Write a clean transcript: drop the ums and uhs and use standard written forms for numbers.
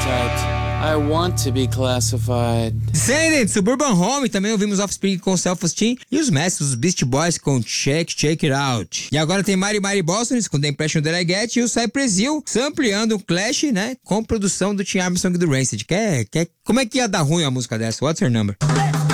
stereotyped. I want to be classified. Descendant, Suburban Home, também ouvimos Offspring com Self-Esteem e os mestres, os Beast Boys com Check It Out. E agora tem Mary Boston com The Impression That I Get e o Cypress Hill sampleando o Clash, né, com produção do Tim Armstrong do Rancid. Como é que ia dar ruim a música dessa? What's her number?